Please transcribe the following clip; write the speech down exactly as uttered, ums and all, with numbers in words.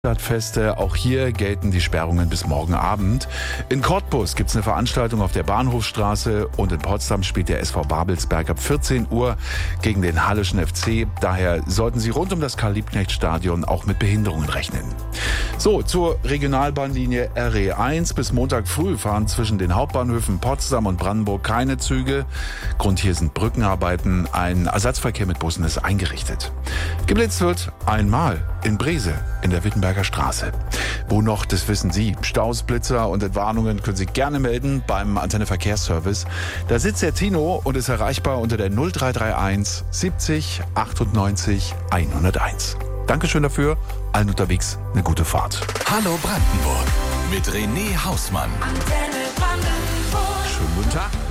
Stadtfeste. Auch hier gelten die Sperrungen bis morgen Abend. In Cottbus gibt es eine Veranstaltung auf der Bahnhofstraße und in Potsdam spielt der S V Babelsberg ab vierzehn Uhr gegen den Halleschen F C. Daher sollten Sie rund um das Karl-Liebknecht-Stadion auch mit Behinderungen rechnen. So, zur Regionalbahnlinie R E eins. Bis Montag früh fahren zwischen den Hauptbahnhöfen Potsdam und Brandenburg keine Züge. Grund hier sind Brückenarbeiten. Ein Ersatzverkehr mit Bussen ist eingerichtet. Geblitzt wird einmal in Brese in der Wittenberger Straße. Wo noch, das wissen Sie. Staus, Blitzer und Entwarnungen können Sie gerne melden beim Antenne Verkehrsservice. Da sitzt der Tino und ist erreichbar unter der null drei drei eins siebzig achtundneunzig hunderteins. Dankeschön dafür. Allen unterwegs eine gute Fahrt. Hallo Brandenburg mit René Hausmann. Antenne Brandenburg. Schönen guten Tag.